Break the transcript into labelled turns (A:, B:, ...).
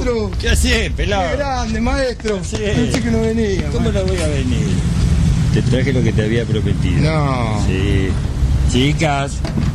A: Maestro.
B: ¿Qué hacés, pelado?
A: Qué grande, maestro.
B: Sí.
A: Pensé que no venía.
B: ¿Cómo no voy a venir? Te traje lo que te había prometido.
A: No.
B: Sí. Chicas,